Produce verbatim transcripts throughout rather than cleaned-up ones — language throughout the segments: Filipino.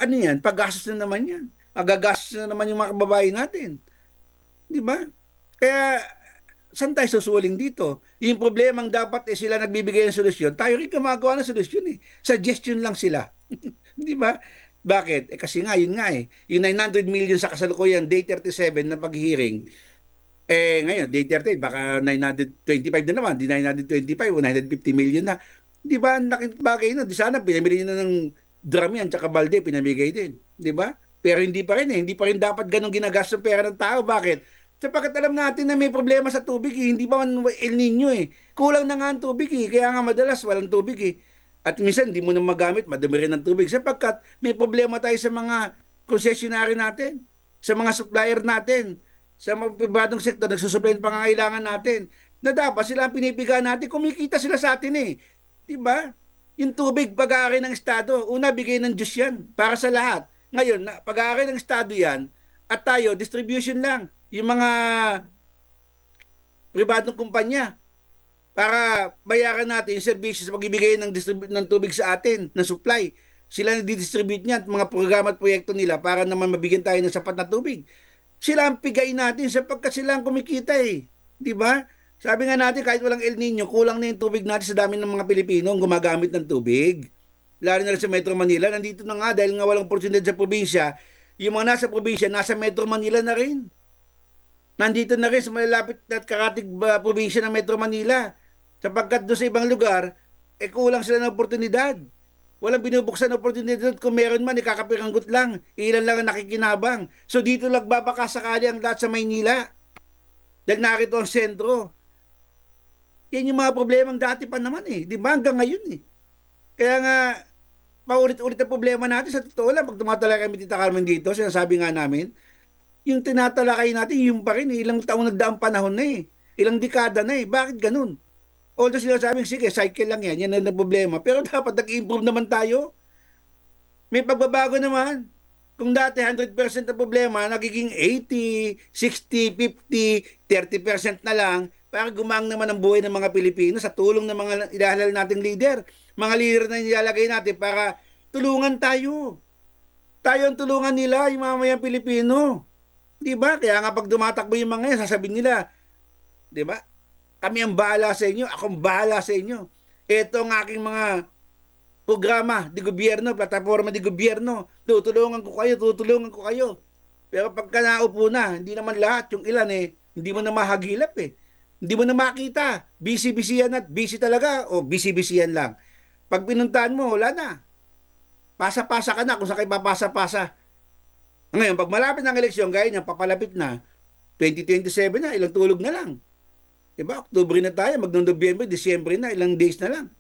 ano yan, paggastos na naman yan. Magagastos na naman yung mga kababayan natin. Di ba? Kaya, saan tayo susuling dito? Yung problemang dapat eh sila nagbibigay ng solusyon, tayo rin gumagawa ng solusyon eh. Suggestion lang sila. Di ba? Bakit? Eh kasi nga, yun nga eh. Yung nine hundred million sa kasalukuyan, day thirty-seven na pag-hearing, eh ngayon, day thirty, baka nine hundred twenty-five na naman, di nine hundred twenty-five o nine hundred fifty million na. Di ba? Ang laking bagay na. Di sana, pinamili na ng drum yan, tsaka balde, pinamigay din. Di ba? Pero hindi pa rin eh. Hindi pa rin dapat ganun ginagastos ng pera ng tao. Bakit? Sapagkat alam natin na may problema sa tubig eh. Hindi ba man El Nino eh. Kulang na nga ang tubig eh. Kaya nga madalas walang tubig eh. At minsan hindi mo na magamit, madami rin ang tubig. Sapagkat may problema tayo sa mga concessionary natin, sa mga supplier natin, sa mga pribadong sektor, nagsusupply ng pangangailangan natin, na dapat sila ang pinipiga natin, kumikita sila sa atin eh. Diba? Yung tubig, pag-aari ng Estado, una, bigay ng Diyos yan, para sa lahat. Ngayon, pag-aari ng Estado yan, at tayo, distribution lang. Yung mga pribadong kumpanya, para bayaran natin yung serbisyo sa pagbibigay ng, ng tubig sa atin, ng supply. Sila nag-distribute niya at mga programa at proyekto nila para naman mabigyan tayo ng sapat na tubig. Sila ang pigay natin sapagkat sila ang kumikita eh. Di ba? Sabi nga natin kahit walang El Nino, kulang na yung tubig natin sa dami ng mga Pilipino ang gumagamit ng tubig. Lalo na sa Metro Manila, nandito na nga dahil nga walang oportunidad sa probinsya, yung mga nasa probinsya, nasa Metro Manila na rin. Nandito na rin sa malalapit at karatig uh, probinsya ng Metro Manila. Sapagkat doon sa ibang lugar, eh kulang sila ng oportunidad. Walang binubuksan na oportunidad. Kung meron man, ikakapiranggot lang. Ilan lang ang nakikinabang. So dito lang babakasakali ang lahat sa Maynila. Dahil narito ang sentro. Yan yung mga problemang dati pa naman eh. Di ba? Hanggang ngayon eh. Kaya nga, paulit-ulit ang problema natin. Sa totoo lang, pag tumatalakay kami Tita Carmen dito, sinasabi nga namin, yung tinatalakay natin, yung pa rin eh. Ilang taong nagdaang panahon na eh. Ilang dekada na eh. Bakit ganun? Although sila sabing, sige, cycle lang yan, yan ang problema. Pero dapat nag-improve naman tayo. May pagbabago naman. Kung dati one hundred percent na problema, nagiging eighty, sixty, fifty, thirty percent na lang para gumang naman ang buhay ng mga Pilipino sa tulong ng mga ilahalal nating leader. Mga leader na nilalagay natin para tulungan tayo. Tayo ang tulungan nila, yung mamayang Pilipino. Diba? Kaya nga pag dumatakbo yung mga yan, sasabihin nila, diba? Kami ang bahala sa inyo, akong bahala sa inyo. Ito ang aking mga programa di gobyerno, plataforma di gobyerno. Tutulungan ko kayo, tutulungan ko kayo. Pero pagka naupo na, hindi naman lahat, yung ilan eh, hindi mo na mahagilap eh. Hindi mo na makita. Busy-busy yan at busy talaga o busy-busy yan lang. Pag pinuntahan mo, wala na. Pasa-pasa ka na kung saan kayo papasa-pasa. Ngayon, pag malapit ng eleksyon, gaya niya, papalapit na, twenty twenty-seven na, ilang tulog na lang. Diba? Oktubre na tayo, mag-Nobyembre, Disyembre na, ilang days na lang.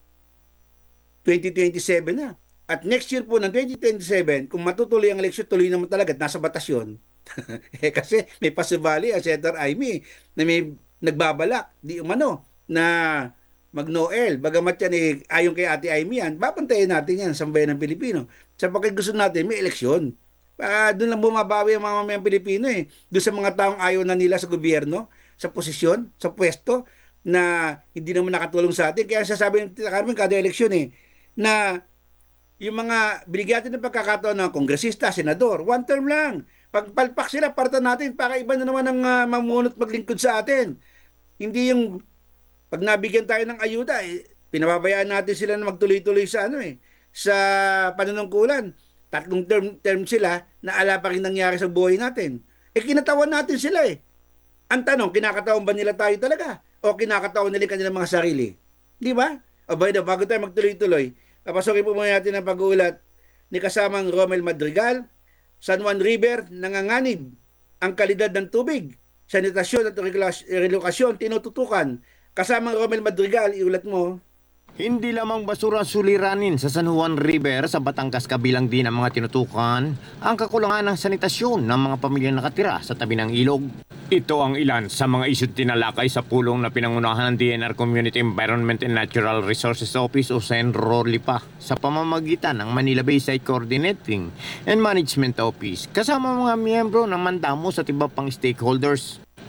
twenty twenty-seven na. At next year po ng twenty twenty-seven, kung matutuloy ang eleksyon, tuloy naman talaga, nasa batas yun. eh, kasi may pasubali, as Senator Amy, na may nagbabalak, di umano, na mag-Noel. Bagamat yan eh, ayon kay Ate Amy yan, babantayan natin yan sa bayan ng Pilipino. Sapagkat gusto natin, may eleksyon. Uh, doon lang bumabawi ang mga mamayang Pilipino eh. Doon sa mga taong ayaw na nila sa gobyerno, sa posisyon, sa pwesto, na hindi naman nakatulong sa atin. Kaya sasabi ng Tita Carmen kada eleksyon eh, na yung mga binigyan natin ng pagkakataon ng kongresista, senador, one term lang. Pagpalpak sila, parta natin para iba na naman ang uh, mamunot maglingkod sa atin. Hindi yung pag nabigyan tayo ng ayuda, eh, pinababayaan natin sila na magtuloy-tuloy sa ano eh, sa panunungkulan. Tatlong term, term sila na ala pa rin nangyari sa buhay natin. Eh kinatawan natin sila eh. Ang tanong, kinakatawan ba nila tayo talaga? O kinakatawan nila kanilang mga sarili? Di ba? O by the way, bago tayo magtuloy-tuloy, papasokin po muna natin ang pag-uulat ni kasamang Romel Madrigal. San Juan River, nanganganib ang kalidad ng tubig. Sanitasyon at relokasyon, tinututukan. Kasamang Romel Madrigal, iulat mo. Hindi lamang basura suliranin sa San Juan River sa Batangas kabilang din ang mga tinutukan ang kakulangan ng sanitasyon ng mga pamilyang nakatira sa tabi ng ilog. Ito ang ilan sa mga isyu't tinalakay sa pulong na pinangunahan ng D N R Community Environment and Natural Resources Office o SENROLIPA sa pamamagitan ng Manila Bayside Coordinating and Management Office kasama mga miyembro ng mandamo sa iba pang stakeholders.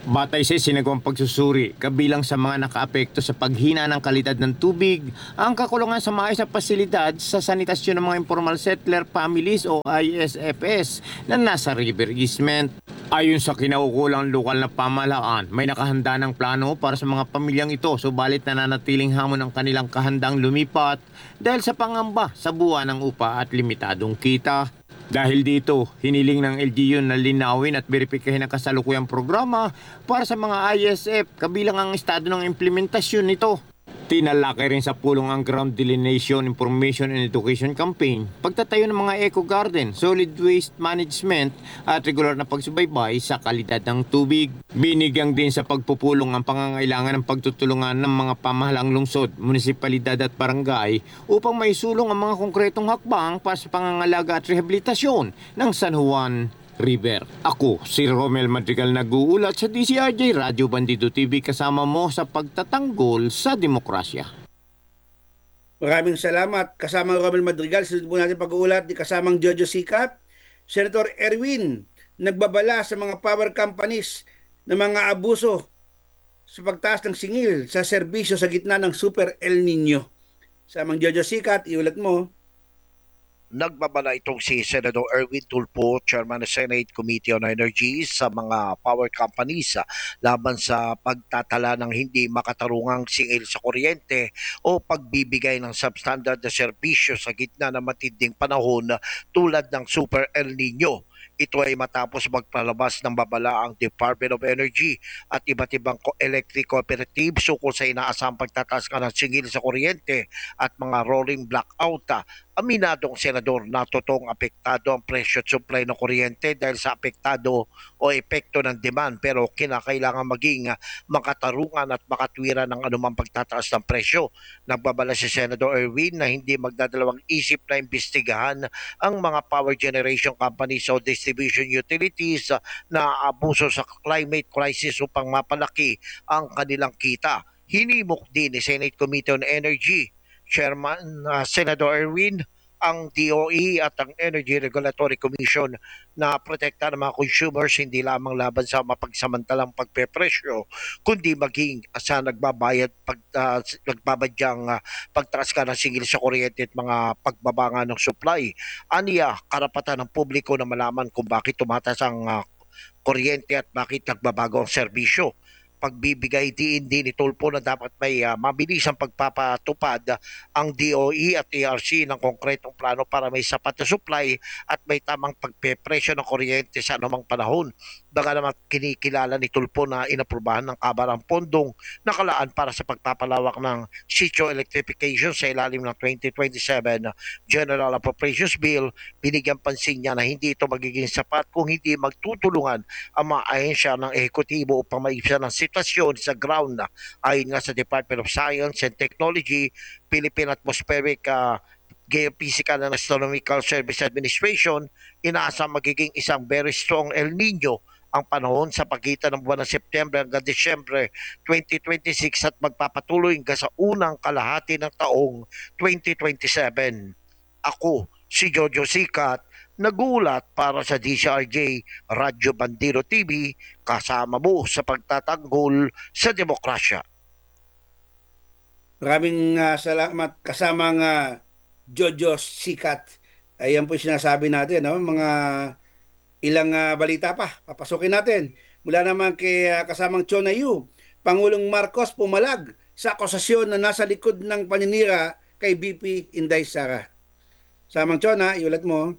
Batay sa isinagawang pagsusuri, kabilang sa mga nakaapekto sa paghina ng kalidad ng tubig, ang kakulangan sa maayos na pasilidad sa sanitasyon ng mga informal settler families o I S F S na nasa river easement. Ayon sa kinaukulang lokal na pamahalaan, may nakahanda ng plano para sa mga pamilyang ito, subalit nananatiling hamon ang kanilang kahandang lumipat dahil sa pangamba sa buwan ng upa at limitadong kita. Dahil dito, hiniling ng L G U na linawin at beripikahin ang kasalukuyang programa para sa mga I S F kabilang ang estado ng implementasyon nito. Tinalakay rin sa pulong ang Ground Delineation, Information and Education Campaign, pagtatayo ng mga eco garden, solid waste management at regular na pagsubaybay sa kalidad ng tubig. Binigyang din sa pagpupulong ang pangangailangan ng pagtutulungan ng mga pamahalang lungsod, munisipalidad at barangay upang maisulong ang mga konkretong hakbang para sa pangangalaga at rehabilitasyon ng San Juan River. Ako, si Romel Madrigal, nag-uulat sa D C R J Radyo Bandido T V, kasama mo sa pagtatanggol sa demokrasya. Maraming salamat. Kasama Romel Madrigal, sunod po natin pag-uulat ni kasamang Jojo Sikat. Senator Erwin, nagbabala sa mga power companies ng mga abuso sa pagtaas ng singil sa serbisyo sa gitna ng Super El Nino. Kasamang Jojo Sikat, iulat mo. Nagbabala itong si Senator Erwin Tulfo, Chairman ng Senate Committee on Energy, sa mga power companies laban sa pagtatala ng hindi makatarungang singil sa kuryente o pagbibigay ng substandard na serbisyo sa gitna ng matinding panahon tulad ng Super El Nino. Ito ay matapos magpalabas ng babala ang Department of Energy at iba't ibang electric cooperatives ukol sa inaasang pagtataas ng singil sa kuryente at mga rolling blackout. Aminadong senador na totoong apektado ang presyo at supply ng kuryente dahil sa apektado o epekto ng demand, pero kinakailangan maging makatarungan at makatwiran ng anumang pagtataas ng presyo. Nagbabala si Senator Erwin na hindi magdadalawang isip na imbestigahan ang mga power generation companies o distribution utilities na abuso sa climate crisis upang mapalaki ang kanilang kita. Hinimok din ni Senate Committee on Energy Chairman uh, Senator Erwin ang D O E at ang Energy Regulatory Commission na protekta ng mga consumers hindi lamang laban sa mapagsamantalang pagpepresyo kundi maging sa nagbabayad pag uh, nagbabadyang uh, pagtaas ka ng singil sa kuryente at mga pagbabanga ng supply. Aniya, karapatan ng publiko na malaman kung bakit tumataas ang uh, kuryente at bakit nagbabago ang serbisyo. Pagbibigay din din ni Tulfo na dapat may uh, mabilisang pagpapatupad uh, ang D O E at A R C ng konkretong plano para may sapat na supply at may tamang pagpepresyo ng kuryente sa anumang panahon. Baga naman kinikilala ni Tulfo na inaprubahan ng kabarang pondong nakalaan para sa pagpapalawak ng sitio electrification sa ilalim ng twenty twenty-seven General Appropriations Bill. Binigyan pansin niya na hindi ito magiging sapat kung hindi magtutulungan ang mga ahensya ng ehekutibo upang maibsan ang sitwasyon sa ground. Ayon nga sa Department of Science and Technology, Philippine Atmospheric uh, Geophysical and Astronomical Service Administration, inaasa magiging isang very strong El Nino ang panahon sa pagitan ng buwan ng Setyembre hanggang Disyembre twenty twenty-six at magpapatuloy hanggang sa unang kalahati ng taong twenty twenty-seven. Ako, si Jojo Sikat, nagulat para sa D C R J Radyo Bandido T V, kasama mo sa pagtatanggol sa demokrasya. Maraming uh, salamat kasamang uh, Jojo Sikat. Ayan po yung sinasabi natin, no? Mga ilang uh, balita pa, papasukin natin. Mula naman kay uh, kasamang Chona Yu, Pangulong Marcos pumalag sa akusasyon na nasa likod ng paninira kay B P Inday Sara. Samang Chona, iulat mo.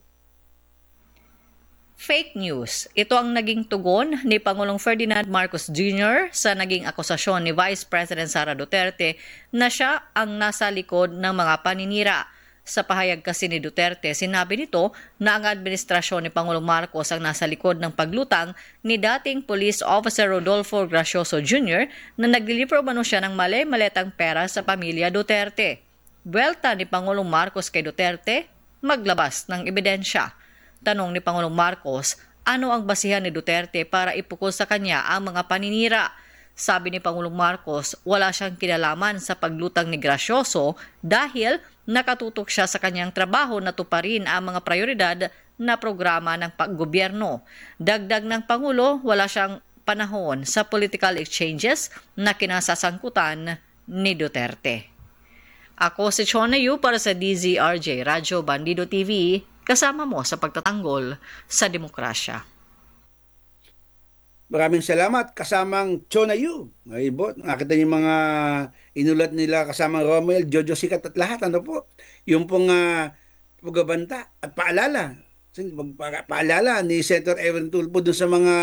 Fake news. Ito ang naging tugon ni Pangulong Ferdinand Marcos Junior sa naging akusasyon ni Vice President Sara Duterte na siya ang nasa likod ng mga paninira. Sa pahayag kasi ni Duterte, sinabi nito na ang administrasyon ni Pangulong Marcos ang nasa likod ng paglutang ni dating Police Officer Rodolfo Gracioso Junior na naglilipro mano siya ng mali-maletang pera sa pamilya Duterte. Buwelta ni Pangulong Marcos kay Duterte, maglabas ng ebidensya. Tanong ni Pangulong Marcos, ano ang basihan ni Duterte para ipukol sa kanya ang mga paninira? Sabi ni Pangulong Marcos, wala siyang kinalaman sa paglutang ni Gracioso dahil nakatutok siya sa kanyang trabaho na tuparin ang mga prioridad na programa ng paggobyerno. Dagdag ng Pangulo, wala siyang panahon sa political exchanges na kinasasangkutan ni Duterte. Ako si Chona Yu para sa D Z R J Radyo Bandido T V, kasama mo sa pagtatanggol sa demokrasya. Maraming salamat kasamang Chona Yu. Ay bo, nakita niyo yung mga inulat nila kasamang Romel, Jojo Sikat at lahat. Ano po? Yung pong uh, pagbabanta at paalala. Pa- paalala ni Senator Evan Tulfo dun sa mga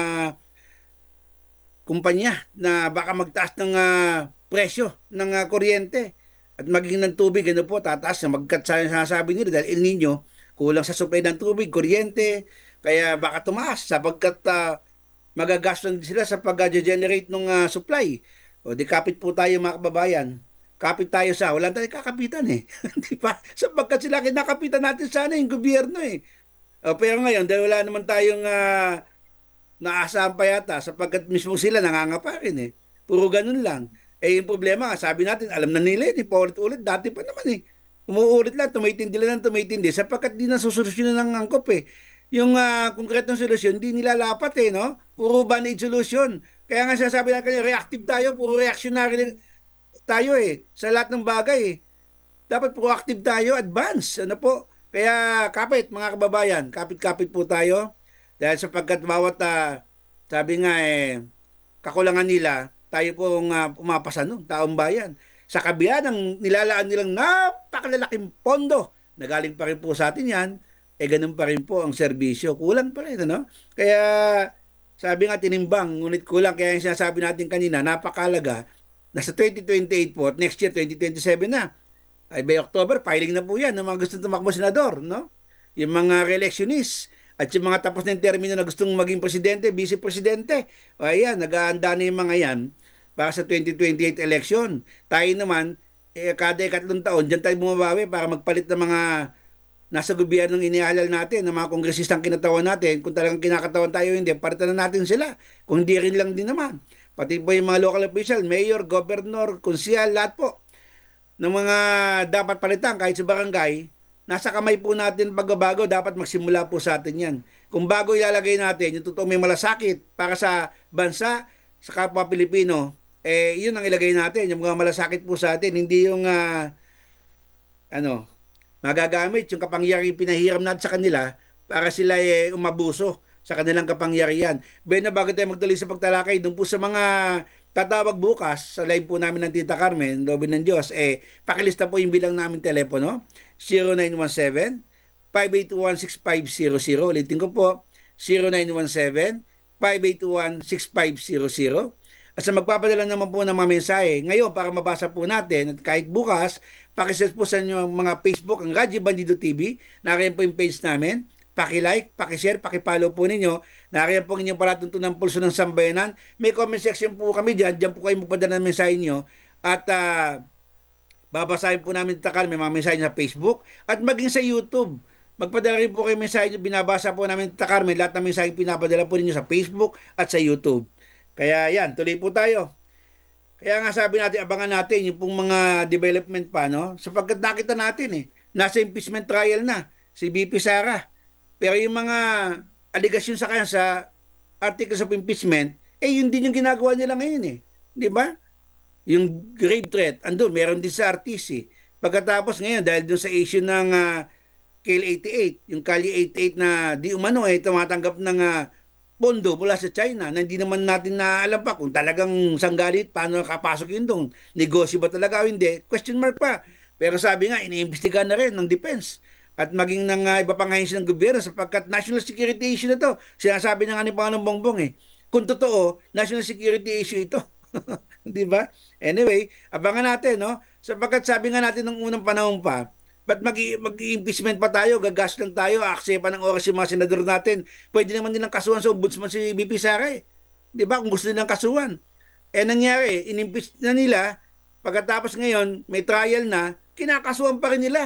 kumpanya na baka magtaas ng uh, presyo ng uh, kuryente at maging ng tubig. Ano po? Tataas na magkat sa sinasabi nila dahil El Nino, kulang sa supply ng tubig, kuryente. Kaya baka tumaas sapagkat uh, magagastos din sila sa pag-generate ng uh, supply. O di kapit po tayo mga kababayan. Kapit tayo sa, wala tayong kakapitan eh. Di ba? Sapagkat sila kinakapitan natin sana yung gobyerno eh. O, pero ngayon, dahil wala naman tayong uh, naasahan pa yata sapagkat mismo sila nangangapa rin eh. Puro ganun lang. Eh yung problema, sabi natin, alam na nila eh, paulit-ulit, dati pa naman eh. Umuulit lang, tumitindi lang ng tumitindi sapagkat di na susolusyonan ng angkop eh. Yung uh, konkretong solusyon, hindi nila lapat eh, no? Puro band-aid solution. Kaya nga sinasabi na kanina, reactive tayo, puro reactionary tayo eh, sa lahat ng bagay eh. Dapat proactive tayo, advance, ano po? Kaya kapit, mga kababayan, kapit-kapit po tayo. Dahil sapagkat bawat, uh, sabi nga eh, kakulangan nila, tayo pong uh, umapasa no, taong bayan. Sa kabila ng nilalaan nilang napakalalaking pondo, nagaling pa rin po sa atin yan, eh ganun pa rin po ang serbisyo. Kulang pa rin, ano? Kaya sabi nga tinimbang, ngunit kulang. Kaya yung sinasabi natin kanina, napakalaga. Nasa twenty twenty-eight po, at next year, twenty twenty-seven na. Ay by October, filing na po yan ng mga gustong tumakbo senador, no? Yung mga re-electionists at yung mga tapos na yung termino na gustong maging presidente, vice-presidente. O ayan, nag-aanda na yung mga yan para sa twenty twenty-eight election. Tayo naman, eh, kada ikatlong taon, dyan tayo bumabawi para magpalit ng mga nasa gobyernong inihalal natin, ng mga kongresistang kinatawan natin. Kung talagang kinakatawan tayo, hindi, palitan na natin sila. Kung hindi rin lang din naman. Pati po yung mga local official, mayor, governor, konsyal, lahat po ng mga dapat palitan kahit sa barangay, nasa kamay po natin pagbabago, dapat magsimula po sa atin yan. Kung bago ilalagay natin, yung totoo may malasakit para sa bansa, sa kapwa Pilipino, eh, yun ang ilagay natin, yung mga malasakit po sa atin, hindi yung, uh, ano, magagamit yung kapangyarihan pinahiram natin sa kanila para sila eh, umabuso sa kanilang kapangyarihan. Ben na bago tayo magtuloy sa pagtalakay, doon po sa mga tatawag bukas sa live po namin ng Tita Carmen, Lobby ng Diyos, eh, pakilista po yung bilang namin telepono, zero nine one seven, five eight one, six five zero zero. Ulitin ko po, zero nine one seven, five eight one, six five zero zero. At sa magpapadala naman po ng mga mensahe, ngayon para mabasa po natin, at kahit bukas, pakisearch po sa inyo mga Facebook, ang Radyo Bandido T V, nariyan po yung page namin, paki-like, paki-share, paki-follow po ninyo, nariyan po inyong palatuntunan pulso ng sambayanan, may comment section po kami dyan, dyan po kayo magpadala ng mensahe nyo, at uh, babasahin po namin takal, may mga mensahe sa Facebook, at maging sa YouTube, magpadala rin po kayo mensahe nyo, binabasa po namin takal, may lahat ng mensahe pinapadala po ninyo sa Facebook at sa YouTube. Kaya yan, tuloy po tayo. Kaya nga sabi natin, abangan natin yung pong mga development pa, no? Sapagkat nakita natin eh, nasa impeachment trial na si V P Sara. Pero yung mga aligasyon sa kanya sa articles of impeachment, eh yun din yung ginagawa nila ngayon eh. Di ba? Yung grave threat, andun, meron din sa R T C. Pagkatapos ngayon, dahil dun sa issue ng uh, K L eighty-eight, yung Kali eighty-eight na di umano eh, tumatanggap ng uh, pondo mula sa China na hindi naman natin na alam pa kung talagang sanggalit, paano nakapasok yun doon. Negosyo ba talaga o hindi? Question mark pa. Pero sabi nga, iniimbestigahan na rin ng defense at maging ng uh, iba pang ahensya ng gobyerno sapagkat national security issue na to. Sinasabi na nga ni Pangulong Bongbong eh. Kung totoo, national security issue ito. Di ba? Anyway, abangan natin, no? Sapagkat sabi nga natin nung unang panahon pa, ba't mag-impeachment pa tayo, gagas lang tayo, aaksepan ng oras yung mga senador natin. Pwede naman nilang kasuhan sa ombudsman si V P Sara eh. Di ba? Kung gusto nilang kasuhan. Eh nangyari, inimpeach na nila, pagkatapos ngayon, may trial na, kinakasuhan pa rin nila.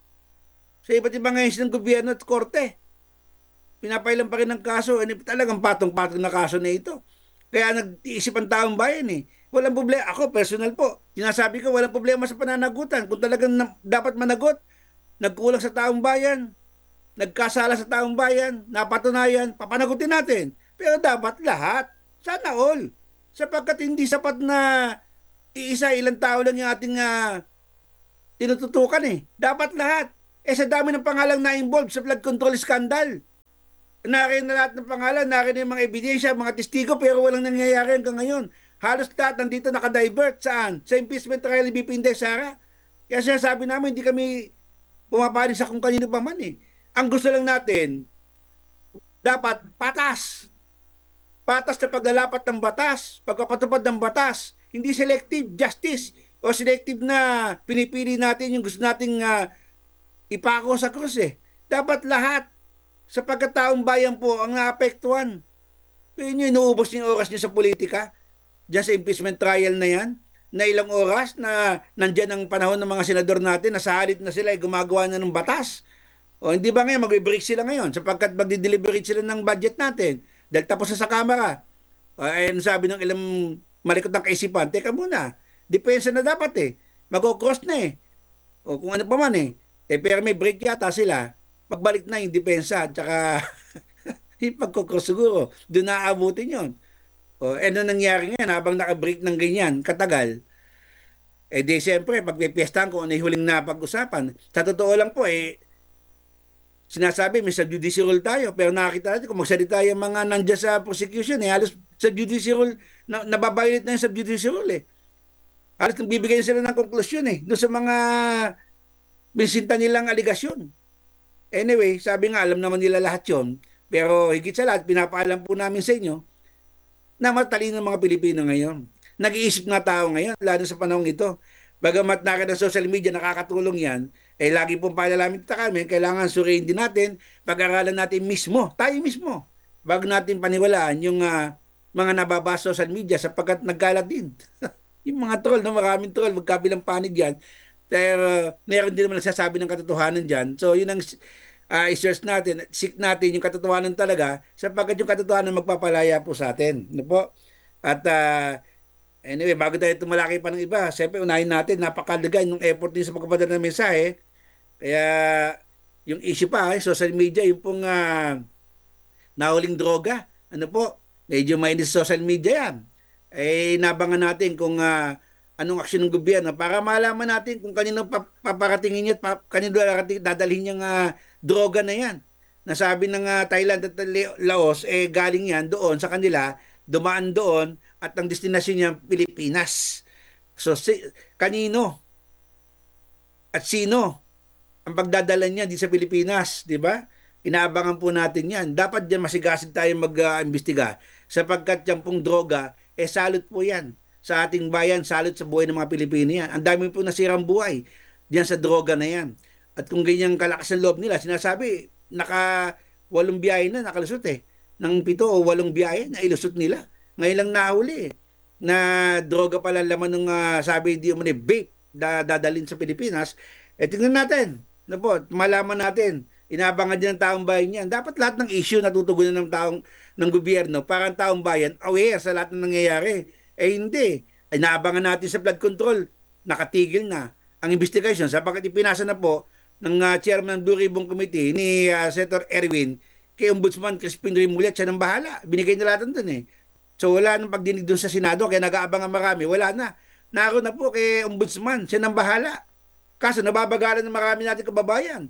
Sa iba't ibang ahensya ng gobyerno at korte. Pinapailan pa rin ng kaso, eh, talagang patong-patong na kaso na ito. Kaya nag-iisip ang taong bayan eh. Walang problema. Ako, personal po. Sinasabi ko, walang problema sa pananagutan. Kung talagang na, dapat managot, nagkulang sa taong bayan, nagkasala sa taong bayan, napatunayan, papanagutin natin. Pero dapat lahat. Sana all. Sapagkat hindi sapat na iisa, ilang tao lang yung ating uh, tinututukan eh. Dapat lahat. Eh sa dami ng pangalang na-involved sa flood control scandal. Narin na lahat ng pangalan, narin na yung mga ebidensya, mga testigo, pero walang nangyayari hanggang ngayon. Halos lahat nandito nakadivert. Saan? Sa impeachment trial ni B P Inday Sara. Kaya sinasabi namin, hindi kami pumapanig sa kung kanino pa man eh. Ang gusto lang natin, dapat patas. Patas na paglalapat ng batas, pagpapatupad ng batas. Hindi selective justice o selective na pinipili natin yung gusto nating uh, ipako sa krus eh. Dapat lahat sa pagkataong bayan po ang naapektuhan. Kaya nyo, inuubos yung oras nyo sa politika. Diyan sa impeachment trial na yan. Na ilang oras na nandyan ang panahon ng mga senador natin na sa halip na sila ay gumagawa na ng batas. O hindi ba ngayon, mag-break sila ngayon sapagkat magdi-deliberate sila ng budget natin. Dahil tapos na sa Kamara. O, ayun sabi ng ilang malikot ng kaisipan, teka muna, depensa na dapat eh. Mag-cross na eh. O kung ano pa man eh. Eh pero may break yata sila. Pagbalik na yung depensa at saka yung pagkukross siguro. Doon naaabutin yun. O ano nangyari ngayon habang nakabreak ng ganyan, katagal. Eh di siyempre, pagpipiestahan kung ano yung huling napag-usapan. Sa totoo lang po eh, sinasabi may subjudicial rule tayo, pero nakakita natin kung magsalita yung mga nandiyan sa prosecution eh, halos subjudicial rule, na, nababaylit na yung subjudicial rule eh. Halos bibigyan sila ng konklusyon eh, doon sa mga binsinta nilang aligasyon. Anyway, sabi nga, alam naman nila lahat yon, pero higit sa lahat, pinapaalam po namin sa inyo na matalino ng mga Pilipino ngayon. Nag-iisip na tao ngayon, lalo sa panahong ito. Bagamat nakita sa social media, nakakatulong yan, eh lagi pong palalamin ito kami, kailangan suriin din natin, pag-aralan natin mismo, tayo mismo, bago natin paniwalaan yung uh, mga nababasa sa social media sapagkat nagkalat din. Yung mga troll, no, maraming troll, magkabilang panig yan. Pero uh, meron din naman nagsasabi ng katotohanan dyan. So yun ang uh, i-search natin, seek natin yung katotohanan talaga sapagkat yung katotohanan magpapalaya po sa atin. Ano po? At uh, anyway, bago tayo tumalaki pa ng iba, siyempre unahin natin, napakalaga yung effort din sa pagpapadala ng mensahe. Kaya yung issue pa, eh, social media, yung pong uh, nahuling droga, ano po, medyo mainit sa social media yan. Eh, nabangan natin kung uh, anong aksyon ng gobyerno para malaman natin kung kanino paparatingin niya at pa, kanino dadalhin yung uh, droga na yan. Nasabi ng uh, Thailand at Laos, eh galing yan doon sa kanila, dumaan doon at ang destinasyon niya Pilipinas. So, si, kanino at sino ang pagdadala niya di sa Pilipinas, di ba? Inaabangan po natin yan. Dapat diyan masigasig tayo mag-imbestiga uh, sapagkat yung pong droga, eh salot po yan sa ating bayan, salot sa buhay ng mga Pilipino yan. Ang dami po nasirang buhay diyan sa droga na yan. At kung ganyan kalakas ang loob nila, sinasabi, naka walong biyahe na, nakalusot eh. Nang pito o walong biyahe na ilusot nila. Ngayon lang nahuli eh, na droga pala laman ng uh, sabi di mo ni vape da, dadalhin sa Pilipinas. Eh tingnan natin, na po, malaman natin, inabangan din ng taong bayan yan. Dapat lahat ng issue natutugunan ng taong ng gobyerno para ang taong bayan aware sa lahat ng nangyayari. Eh hindi. Ay naabangan natin sa flood control, nakatigil na ang investigation sapagkat ipinasa na po ng uh, chairman ng Blue Ribbon Committee ni uh, Senator Erwin kay Ombudsman Crispin Remulla, siya ng bahala. Binigay nila natin dun eh. So wala nang pagdinig doon sa Senado, kaya nag-aabangan marami. Wala na. Naroon na po kay Ombudsman, siya ng bahala. Kaso nababagalan ng marami natin kababayan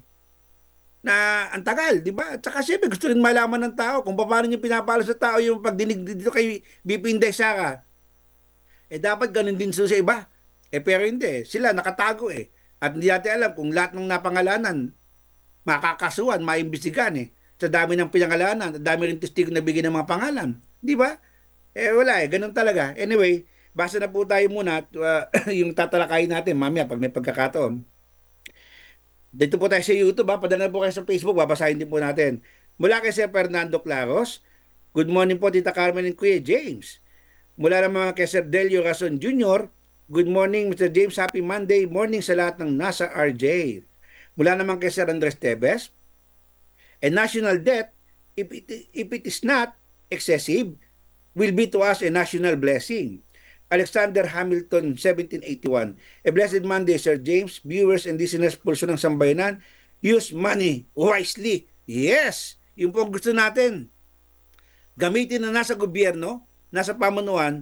na ang tagal, di ba? At saka siyempre gusto rin malaman ng tao kung paano niyo pinapalo sa tao yung pagdinig dito kay B P Inday Sara. Eh dapat ganun din sa iba. Eh pero hindi, sila nakatago eh. At hindi natin alam kung lahat ng napangalanan makakasuhan, maimbestigan eh. Sa dami ng pinangalanan, at dami rin testigo na bigyan ng mga pangalan. Di ba? Eh wala eh, ganun talaga. Anyway, basa na po tayo muna at uh, yung tatalakayin natin mamaya pag may pagkakataon. Dito po tayo sa YouTube, ha? Padala na po kayo sa Facebook, babasahin din po natin. Mula kay Sir Fernando Claros, good morning po Tita Carmen and Kuya James. Mula naman kay Sir Delio Rason Junior, good morning Mister James, happy Monday morning sa lahat ng nasa R J. Mula naman kay Sir Andres Tebes, a national debt, if it, if it is not excessive, will be to us a national blessing. Alexander Hamilton, seventeen eighty-one. A blessed Monday, Sir James, viewers and listeners, pulso ng sambayanan, use money wisely. Yes, yung po gusto natin. Gamitin na nasa gobyerno nasa pamunuan,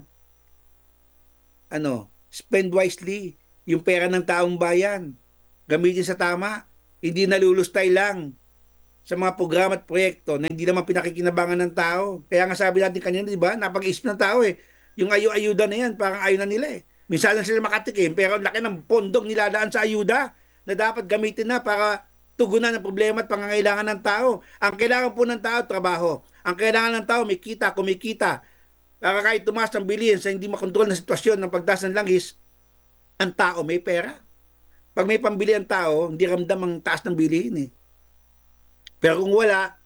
ano, spend wisely yung pera ng taong bayan. Gamitin sa tama, hindi nalulustay lang sa mga programa at proyekto na hindi naman pinakikinabangan ng tao. Kaya nga sabi natin kanina, di ba, napag-isip ng tao eh. Yung ayu-ayuda na yan, parang ayaw na nila eh. Minsan lang sila makatikim, pero ang laki ng pondong niladaan sa ayuda na dapat gamitin na para tugunan ang problema at pangangailangan ng tao. Ang kailangan po ng tao, trabaho. Ang kailangan ng tao, may kita, kumikita. Para kahit tumaas ng bilihin sa hindi makontrol na sitwasyon ng pagtaas ng langis, ang tao may pera. Pag may pambili ang tao, hindi ramdam ang taas ng bilihin eh. Pero kung wala,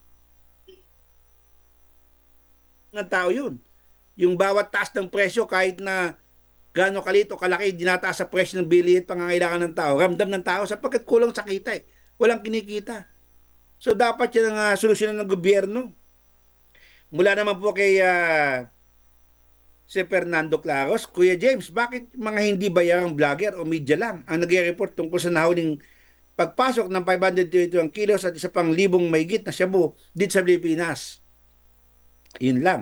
ng tao yun. Yung bawat taas ng presyo, kahit na gaano kalito, kalaki, dinataas sa presyo ng bilihin at pangangailangan ng tao, ramdam ng tao sapagkat kulang sa kita eh. Walang kinikita. So dapat yan ang uh, solusyonan ng gobyerno. Mula naman po kay uh, si Fernando Claros, Kuya James, bakit mga hindi bayarang vlogger o media lang ang nag-report tungkol sa nahuling pagpasok ng five hundred twenty-one kilos at isa pang libong mahigit na shabu dito sa Pilipinas? Yun lang.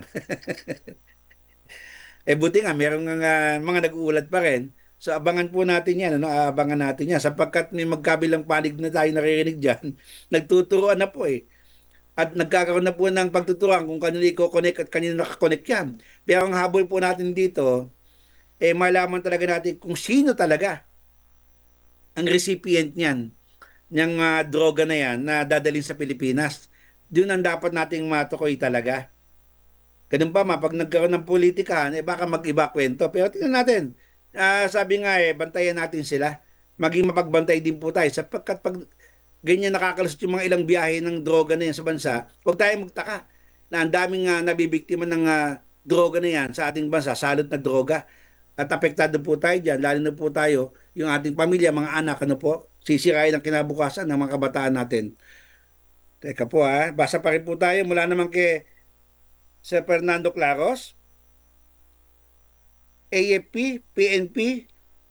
Eh buti nga, meron nga uh, mga nag-uulat pa rin. So abangan po natin yan, ano? Abangan natin yan. Sapagkat may magkabilang panig na tayo naririnig dyan, nagtuturoan na po eh. At nagkakaroon na po ng pagtuturoan kung kanino i-connect at kanino nakakonect yan. Pero ang habol po natin dito, eh malaman talaga natin kung sino talaga ang recipient niyan, niyang uh, droga na yan na dadalhin sa Pilipinas. Doon ang dapat nating matukoy talaga. Ganun pa ma, pag nagkaroon ng politikahan, eh baka mag-iba kwento. Pero tingnan natin, uh, sabi nga eh, bantayan natin sila. Maging mapagbantay din po tayo. Sapagkat pag ganyan nakakalusot yung mga ilang biyahe ng droga na yan sa bansa, huwag tayo magtaka na ang daming uh, nabibiktima ng uh, droga na yan sa ating bansa, salot na droga. At apektado po tayo dyan, lalo na po tayo, yung ating pamilya, mga anak, ano po, sisirain ang kinabukasan ng mga kabataan natin. Teka po ha, basa pa rin po tayo mula naman kay Sir Fernando Claros, A F P, P N P,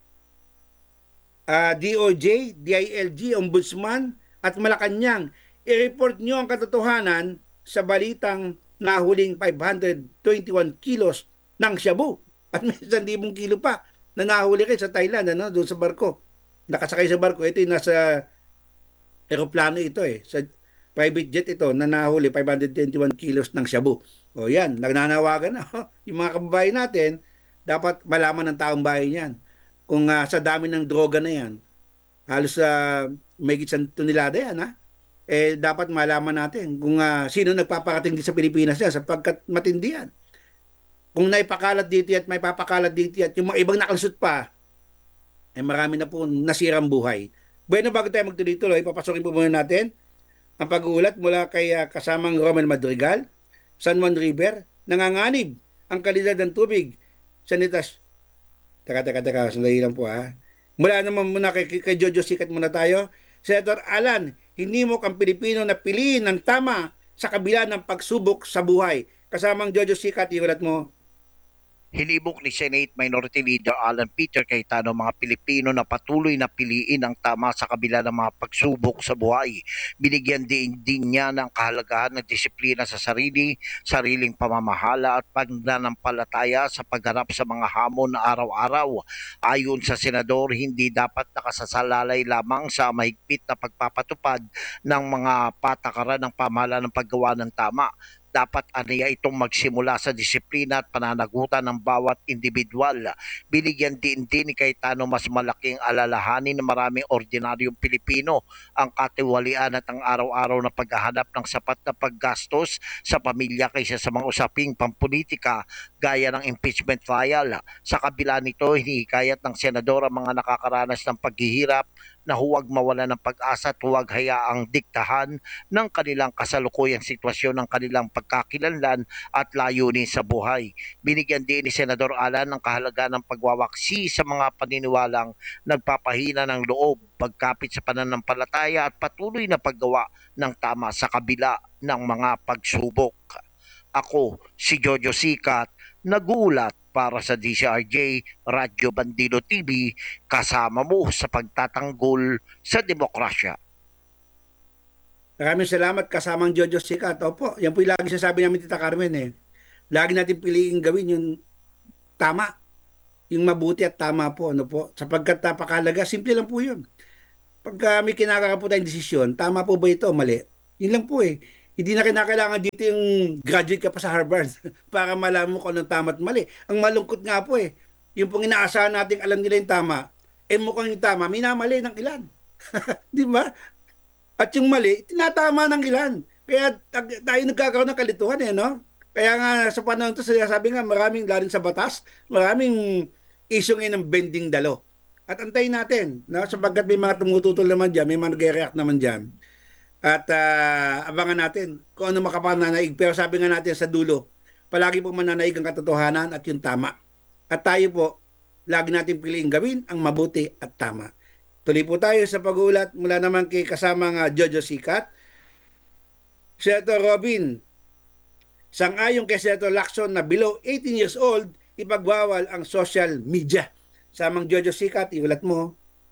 uh, D O J, D I L G, Ombudsman, at Malacanang. I-report nyo ang katotohanan sa balitang nahuling five hundred twenty-one kilos ng shabu. At may isang libong kilo pa na nahuli rin sa Thailand, ano, doon sa barko. Nakasakay sa barko. Ito yung nasa aeroplano ito eh. Sa private jet ito na nahuli five hundred twenty-one kilos ng shabu. O yan, nagnanawagan na. Yung mga kababayan natin, dapat malaman ng taong bayan yan. Kung uh, sa dami ng droga na yan, halos uh, may gitsan tonelada yan, ha? Eh, dapat malaman natin kung uh, sino nagpaparating din sa Pilipinas yan sapagkat matindi yan. Kung naipakalat dito at may papakalat dito at yung mga ibang nakalusot pa, eh marami na po nasirang buhay. Bueno, bago tayo magtuloy-tuloy, papasokin po muna natin ang pag-uulat mula kay uh, kasamang Romel Madrigal, San Juan River, nanganganib ang kalidad ng tubig sa nitas. Teka, teka, teka, sandali lang po ha. Mula naman muna kay, kay Jojo Sikat muna tayo. Senator Alan, hindi mo kang Pilipino na piliin ng tama sa kabila ng pagsubok sa buhay. Kasamang Jojo Sikat, iulat mo. Hinibok ni Senate Minority Leader Alan Peter Cayetano mga Pilipino na patuloy na piliin ang tama sa kabila ng mga pagsubok sa buhay. Binigyan din, din niya ng kahalagahan ng disiplina sa sarili, sariling pamamahala at pagnanampalataya sa pagharap sa mga hamon na araw-araw. Ayon sa senador, hindi dapat nakasasalalay lamang sa mahigpit na pagpapatupad ng mga patakaran ng pamahalaan ng paggawa ng tama. Dapat aniya itong magsimula sa disiplina at pananagutan ng bawat individual. Binigyan din din ni Cayetano mas malaking alalahanin ng maraming ordinaryong Pilipino ang katiwalian at ang araw-araw na paghahanap ng sapat na paggastos sa pamilya kaysa sa mga usaping pampolitika gaya ng impeachment trial. Sa kabila nito, hinihikayat ng senador ang mga nakakaranas ng paghihirap na huwag mawala ng pag-asa at huwag hayaang diktahan ng kanilang kasalukuyang sitwasyon ng kanilang pagkakilanlan at layunin sa buhay. Binigyan din ni Senador Alan ng kahalagaan ng pagwawaksi sa mga paniniwalang nagpapahina ng loob, pagkapit sa pananampalataya at patuloy na paggawa ng tama sa kabila ng mga pagsubok. Ako, si Jojo Sikat, nag-uulat para sa D C R J Radyo Bandido T V, kasama mo sa pagtatanggol sa demokrasya. Maraming salamat kasamang Jojo Sikat. Opo, yan po yung lagi sasabi namin Tita Carmen eh. lagi natin piliin gawin yung tama, yung mabuti at tama po, ano po. Sapagkat napakalaga, simple lang po yun. Pagka may kinakaka po tayong desisyon, tama po ba ito o mali? Yun lang po eh. Hindi na kinakailangan dito yung graduate ka pa sa Harvard para malaman mo kung anong tama at mali. Ang malungkot nga po eh, yung pong inaasahan natin alam nila yung tama, eh mukhang yung tama, minamali ng ilan. Di ba? At yung mali, tinatama ng ilan. Kaya tag- tayo nagkakaroon ng kalituhan eh, no? Kaya nga sa panahon to, sabi nga maraming galing sa batas, maraming issue ngayon ng bending dalo. At antayin natin, no? Sapagkat may mga tumututol naman dyan, may mga nag-react naman dyan. At ah, abangan natin kung ano makapananaig. Pero sabi nga natin sa dulo, palagi po mananaig ang katotohanan at yung tama. At tayo po, lagi natin piliin gawin ang mabuti at tama. Tuloy po tayo sa pag-uulat mula naman kay kasamang uh, Jojo Sikat. Senator Robin, sang-ayon kay Senator Lacson na below eighteen years old, ipagbawal ang social media. Samang Jojo Sikat, iulat mo.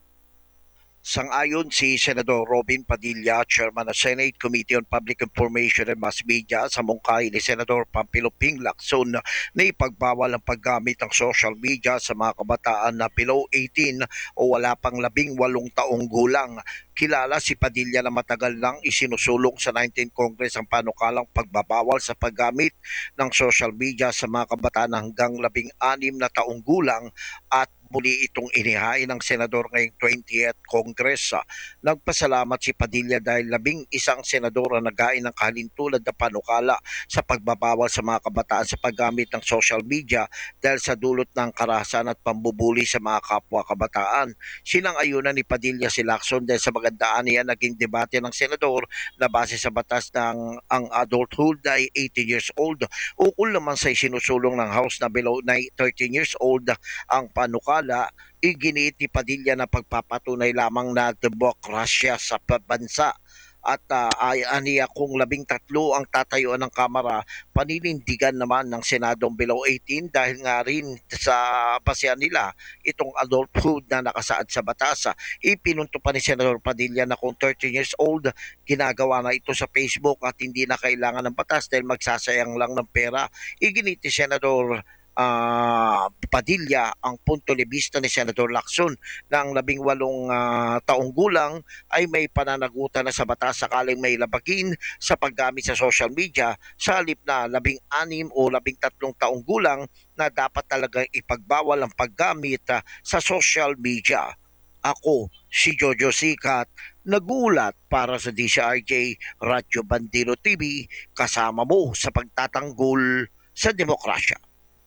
Sang-ayon si Senador Robin Padilla, Chairman ng Senate Committee on Public Information and Mass Media sa mungkahi ni Senador Pampilo Ping Lacson na ipagbawal ang paggamit ng social media sa mga kabataan na below eighteen o wala pang labing walong taong gulang. Kilala si Padilla na matagal nang isinusulong sa nineteenth Congress ang panukalang pagbabawal sa paggamit ng social media sa mga kabataan hanggang labing anim na taong gulang at muli itong inihain ng senador ngayong twentieth Congress. Nagpasalamat si Padilla dahil labing isang senador ang naghain ng kahalintulad na panukala sa pagbabawal sa mga kabataan sa paggamit ng social media dahil sa dulot ng karahasan at pambubuli sa mga kapwa kabataan. Sinang-ayunan ni Padilla si Lacson dahil sa magandaan niya naging debate ng senador na base sa batas ng ang adulthood ay eighteen years old. Ukol naman sa isinusulong ng House na below thirteen years old ang panukala, iginiit ni Padilla na pagpapatunay lamang na demokrasya sa bansa at uh, ay aniya kung labing tatlo ang tatayuan ng Kamara, paninindigan naman ng Senadong below eighteen dahil nga rin sa basehan nila itong adulthood na nakasaad sa batas. Ipinunto pa ni Senador Padilla na kung thirteen years old, ginagawa na ito sa Facebook at hindi na kailangan ng batas dahil magsasayang lang ng pera. Iginit ni Senador uh, Padilla ang punto de vista ni Senador Lacson na ang labing walong uh, taong gulang ay may pananagutan na sa batas sakaling may labagin sa paggamit sa social media sa halip na labing anim o labing tatlong taong gulang na dapat talagang ipagbawal ang paggamit uh, sa social media. Ako, si Jojo Sikat, nagulat para sa D C R J Radyo Bandero T V, kasama mo sa pagtatanggol sa demokrasya.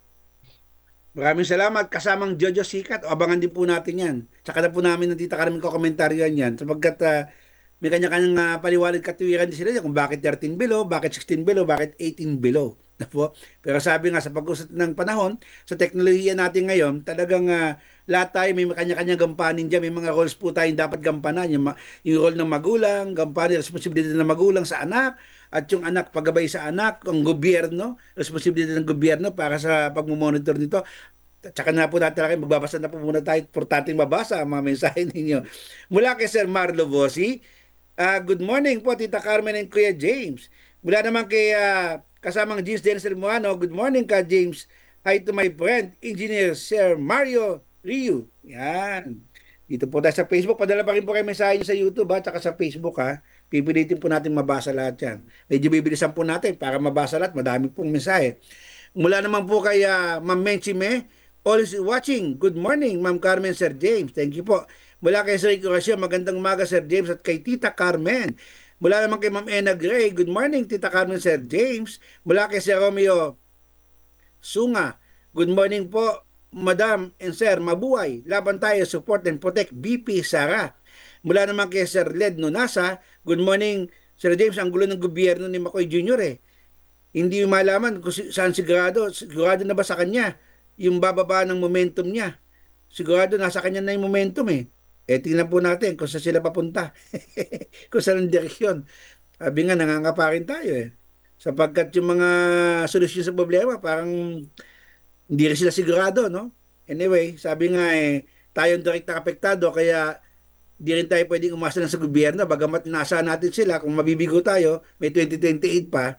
Maraming salamat kasamang Jojo Sikat. O, abangan din po natin yan. Tsaka na po namin ng tita Carmen ko komentaryo yan. Sapagkat uh, may kanya-kanyang uh, paliwanag katuwiran din sila dyan kung bakit thirteen below, bakit sixteen below, bakit eighteen below. Na po. Pero sabi nga sa pag-usap ng panahon, sa teknolohiya natin ngayon, talagang uh, lahat tayo may kanya-kanyang gampanin dyan. May mga roles po tayong dapat gampanan. Yung, yung role ng magulang, gampanin, responsibilidad ng magulang sa anak, at yung anak, paggabay sa anak, ang gobyerno, responsibilidad ng gobyerno para sa pagmumonitor nito. Tsaka na po natin kayo, magbabasa na po muna tayo. Importanteng mabasa ang mga mensahe ninyo. Mula kay Sir Marlo Bossi, uh, good morning po, Tita Carmen and Kuya James. Mula naman kay uh, kasamang James Denzel Moano, good morning ka James. Hi to my friend, Engineer Sir Mario Rio. Yan. Dito po tayo sa Facebook. Padala pa rin po kayo mensahe nyo sa YouTube ha, tsaka sa Facebook ha. Pipilitin po natin mabasa lahat yan. Medyo bibilisan po natin para mabasa lahat. Madami pong mensahe. Mula naman po kay uh, Ma'am Menchime, always watching. Good morning, Ma'am Carmen, Sir James. Thank you po. Mula kay Sir Ignacio, magandang umaga, Sir James, at kay Tita Carmen. Mula naman kay Ma'am Ena Gray, good morning, Tita Carmen, Sir James. Mula kay Sir Romeo Sunga, good morning po, Madam and Sir, mabuhay. Laban tayo, support and protect. B P Sara. Mula naman kay Sir Led Nunasa, good morning, Sir James, ang gulo ng gobyerno ni Macoy Junior eh. Hindi malaman kung saan sigurado, sigurado na ba sa kanya yung bababa ng momentum niya. Sigurado nasa kanya na yung momentum eh. Eh tingnan po natin kung saan sila papunta. Kung saan ang direksyon. Sabi nga, nangangapa rin tayo eh. Sapagkat yung mga solusyon sa problema, parang hindi rin sila sigurado, no? Anyway, sabi nga eh, tayong direct na apektado, kaya di rin tayo pwedeng umasa lang sa gobyerno, bagamat nasa natin sila, kung mabibigo tayo, may twenty twenty-eight pa,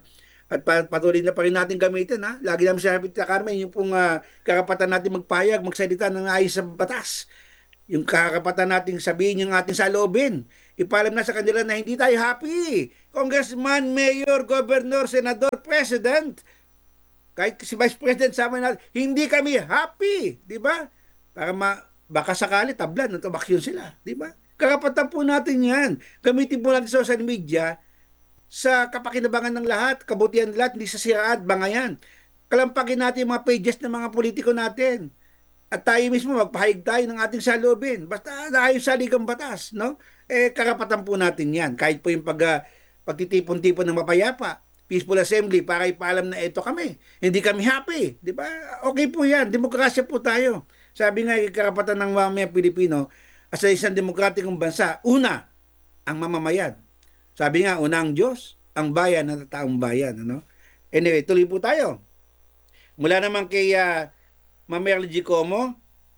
at pa- patuloy na pa rin natin gamitin. Ha? Lagi namin sinabi, Tita Carmen, yung pong ah, karapatan natin magpayag, magsalita ng ayos sa batas. Yung karapatan nating sabihin yung ating saloobin. Ipalam na sa kanila na hindi tayo happy. Congressman, Mayor, Governor, Senador, President, kahit si Vice President sa amin natin, hindi kami happy. Di ba? Para ma, baka sakali tablan at tumaksyon sila. Di ba? Karapatan po natin yan. Gamitin po natin social media sa kapakinabangan ng lahat, kabutihan ng lahat, hindi sa siraan, bangayan. Kalampagin natin yung mga pages ng mga politiko natin. At tayo mismo magpahayag tayo ng ating saloobin. Basta ayon sa ligang batas, no? Eh karapatan po natin 'yan. Kahit po yung pag uh, pagtitipon-tipon ng mapayapa, peaceful assembly para ipaalam na ito kami. Hindi kami happy, 'di ba? Okay po 'yan. Demokrasya po tayo. Sabi nga karapatan ng mamamayang Pilipino sa isang demokratikong bansa, una ang mamamayan. Sabi nga una ang Diyos, ang bayan at taong bayan, ano? Anyway, tuloy po tayo. Mula naman kay uh, Ma'am Merly G. Como.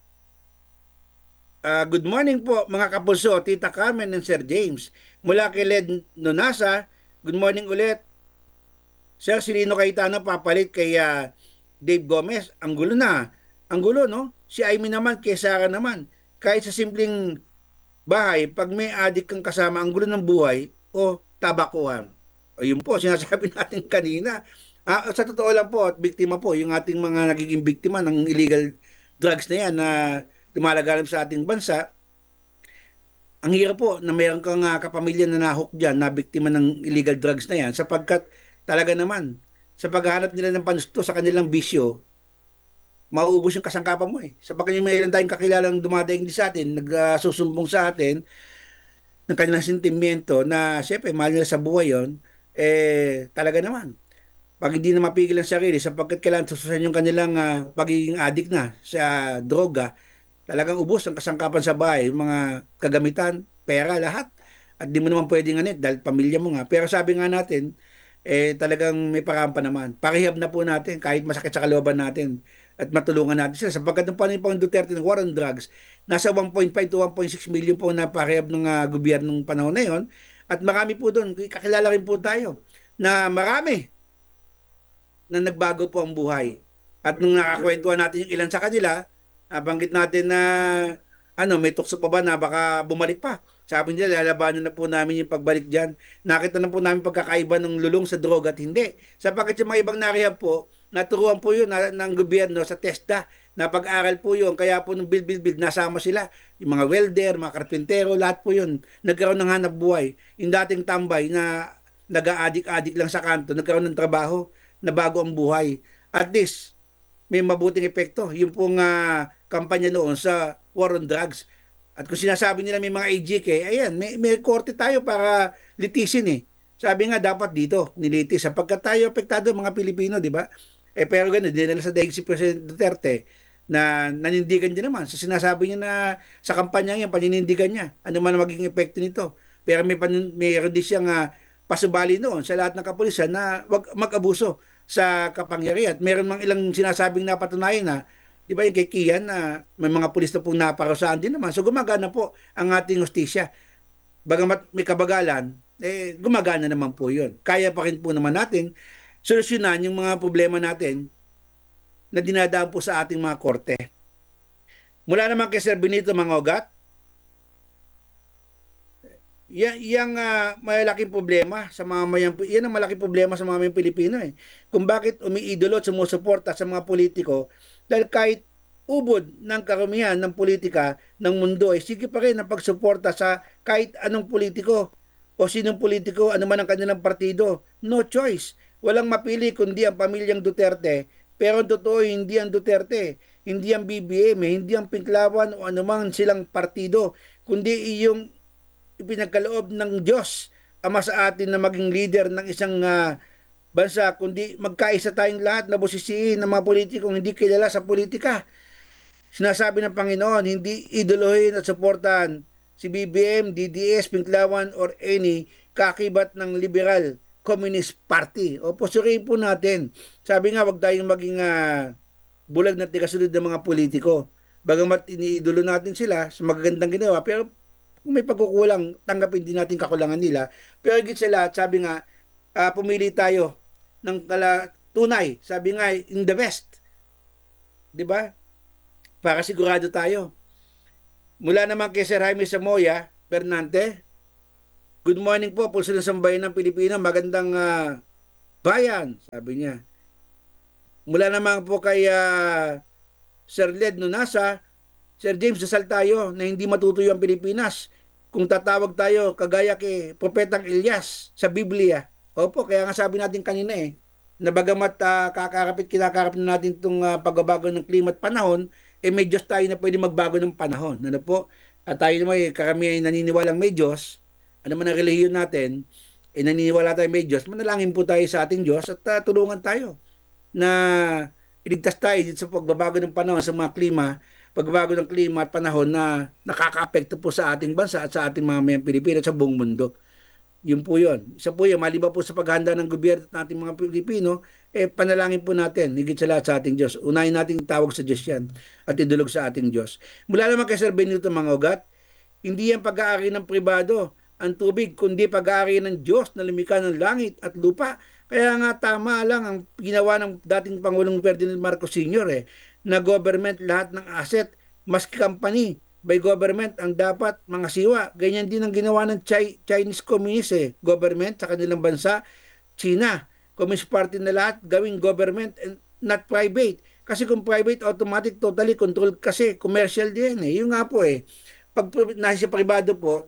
Uh, good morning po mga kapulso, Tita Carmen and Sir James. Mula kay Led Nonasa, good morning ulit. Sir, si Lino Cayetano papalit kay uh, Dave Gomez. Ang gulo na. Ang gulo, no? Si Amy naman, kay Sarah naman. Kahit sa simpleng bahay, pag may adik kang kasama, ang gulo ng buhay, o tabakuhan. O yun po, sinasabi natin kanina. Ah, sa totoo lang po, at biktima po, yung ating mga nagiging biktima ng illegal drugs na yan na lumalaganap sa ating bansa, ang hirap po na mayroon kang uh, kapamilya na nahok dyan na biktima ng illegal drugs na yan sapagkat talaga naman, sa paghahanap nila ng panusto sa kanilang bisyo, mauubos yung kasangkapan mo eh. Sapagkat yung mayroon tayong kakilalang dumadaing di sa atin, nagsusumbong uh, sa atin ng kanilang sentimiento na siyempre mahal nila sa buhay yon, eh talaga naman. Pag hindi na mapigil ang sarili sapagkat kailangan sususan yung kanilang uh, pagiging addict na sa droga, talagang ubos ang kasangkapan sa bahay, yung mga kagamitan, pera, lahat. At di mo naman pwedeng anit dahil pamilya mo nga. Pero sabi nga natin, eh talagang may parampa naman. Pakihab na po natin kahit masakit sa kalooban natin at matulungan natin sila. Sapagkat ng panahon pang Duterte ng war on drugs, nasa one point five to one point six million po na pakihab ng uh, gobyernong panahon na yon. At marami po doon, kakilala rin po tayo na marami na nagbago po ang buhay. At nung nakakwentuhan natin yung ilan sa kanila, nabanggit natin na ano, may tukso pa ba na baka bumalik pa. Sabi nila, lalabanan na po namin yung pagbalik dyan. Nakita na po namin pagkakaiba ng lulong sa droga at hindi. Sapagkat yung mga ibang narehab po, naturuan po yun na, ng gobyerno sa TESDA, na pag-aral po yun. Kaya po nung build-build-build, nasama sila. Yung mga welder, mga karpintero, lahat po yun. Nagkaroon ng hanap buhay. Yung dating tambay na nag-aadik-adik lang sa kanto, nagkaroon ng trabaho na bago ang buhay. At least, may mabuting epekto. Yung pong uh, kampanya noon sa war on drugs. At kung sinasabi nila may mga A G K, ayan, may, may korte tayo para litisin eh. Sabi nga dapat dito, nilitis. Sapagkat tayo apektado mga Pilipino, di ba? Eh pero ganun, dinala sa daig si President Duterte na nanindigan din naman. So sinasabi niya na sa kampanya niya, paninindigan niya. Ano man ang magiging epekto nito. Pero may, may din siyang uh, pasubali noon sa lahat ng kapulisan na wag mag-abuso sa kapangyarihan. Meron mang ilang sinasabing napatunayan na, di ba yung kay Kian na may mga pulis na pong naparusahan din naman. So gumagana po ang ating hustisya. Bagamat may kabagalan, eh gumagana naman po yun. Kaya pa rin po naman natin solusyonan yung mga problema natin na dinadaan po sa ating mga korte. Mula naman kay Sir Benito Mangogat, Yan, yang uh, malaking problema sa mga mayang, yan ang malaking problema sa mga mayang Pilipino eh. Kung bakit umiidolo at sumusuporta sa mga politiko dahil kahit ubod ng karumihan ng politika ng mundo eh, sige pa rin ang pagsuporta sa kahit anong politiko o sinong politiko, ano man ang kanilang partido. No choice. Walang mapili kundi ang pamilyang Duterte. Pero ang totoo, hindi ang Duterte, hindi ang B B M, hindi ang Pinklawan o anumang silang partido, kundi iyong ipinagkaloob ng Diyos Ama sa atin na maging leader ng isang uh, bansa, kundi magkaisa tayong lahat na busisiin ng mga politikong hindi kilala sa politika. Sinasabi ng Panginoon, hindi idolohin at suportahan si B B M, D D S, Pinklawan, or any kakibat ng Liberal Communist Party. O pusuriin po natin. Sabi nga, wag tayong maging uh, bulag na tigasunod ng mga politiko. Bagamat iniidolo natin sila sa magagandang ginawa, pero kung may pagkukulang, tanggapin din natin kakulangan nila. Pero higit sa lahat, sabi nga, uh, pumili tayo ng kala tunay. Sabi nga, in the best. Di ba? Para sigurado tayo. Mula naman kay Sir Jaime Samoya, Bernante, good morning po, pulso ng sambayan ng Pilipino, magandang ah, bayan, sabi niya. Mula naman po kay ah, Sir Led Nunasa, Sir James, dasal tayo na hindi matutuyo ang Pilipinas kung tatawag tayo kagaya kay Propetang Elias sa Biblia. Opo, kaya nga sabi natin kanina eh, na bagamat uh, kakarapit, kinakarapit na natin itong uh, pagbabago ng klima at panahon, eh may Diyos tayo na pwede magbago ng panahon. Ano po? At tayo naman, eh, karamihan naniniwalang may Diyos, ano man ang relihiyon natin, eh naniniwala tayo may Diyos, manalangin po tayo sa ating Diyos at uh, tulungan tayo na iligtas tayo dito sa pagbabago ng panahon sa mga klima, pagbabago ng klima at panahon na nakaka-apekto po sa ating bansa at sa ating mga mayang Pilipino at sa buong mundo. Yun po yun. Isa po yun, maliban po sa paghanda ng gobyerno at ating mga Pilipino, eh panalangin po natin, higit sa lahat sa ating Diyos. Unahin natin tawag sa Diyos yan at idulog sa ating Diyos. Mula naman kay Sir Benito Mangogat, hindi yan pag-aari ng pribado ang tubig, kundi pag-aari ng Diyos na lumikha ng langit at lupa. Kaya nga tama lang ang ginawa ng dating Pangulong Ferdinand Marcos Senior eh, na government lahat ng asset, maski company, by government ang dapat mga siwa. Ganyan din ang ginawa ng Chi- Chinese Communist eh, government sa kanilang bansa, China. Communist Party na lahat gawing government and not private. Kasi kung private, automatic, totally controlled kasi commercial din eh. Yung nga po eh, pag nasa privado po,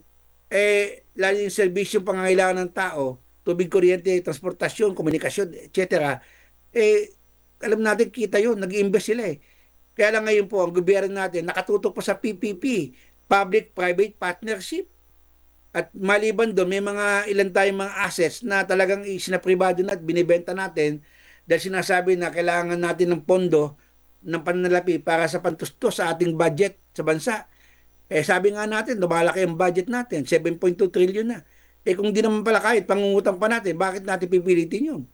eh, lalo yung servisyo pangangailangan ng tao, tubig, kuryente, transportasyon, komunikasyon, et cetera. Eh, alam natin, kita yun, nag-i-invest sila eh. Kaya lang ngayon po, ang gobyerno natin, nakatutok pa sa P P P, Public-Private Partnership. At maliban doon, may mga ilan tayong mga assets na talagang isinapribado na at binibenta natin dahil sinasabi na kailangan natin ng pondo ng pananalapi para sa pantustos sa ating budget sa bansa. Eh sabi nga natin, lumalaki ang budget natin, seven point two trillion na. Eh kung di naman pala kahit pangungutang pa natin, bakit natin pipilitin yun?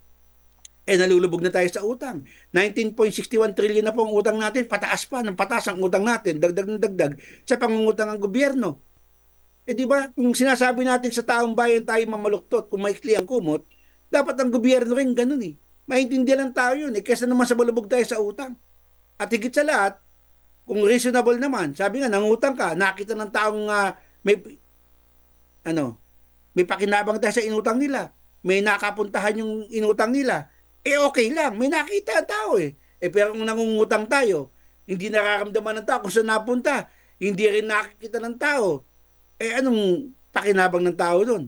Eh nalulubog na tayo sa utang. nineteen point six one trillion na po ang utang natin, pataas pa, ng pataas ang utang natin, dagdag ng dagdag sa pangungutang ng gobyerno. Eh di ba, kung sinasabi natin sa taong bayan tayo mamaluktot, kung maikli ang kumot, dapat ang gobyerno rin ganun eh. Maintindihan ng tao yun eh, kesa naman sa malubog tayo sa utang. At higit sa lahat, kung reasonable naman, sabi nga, nangutang ka, nakita ng taong uh, may, ano, may pakinabang tayo sa inutang nila, may nakapuntahan yung inutang nila, eh okay lang, may nakita ang tao eh. Eh pero kung nangungutang tayo, hindi nararamdaman ng tao kung saan napunta, hindi rin nakikita ng tao, eh anong pakinabang ng tao doon?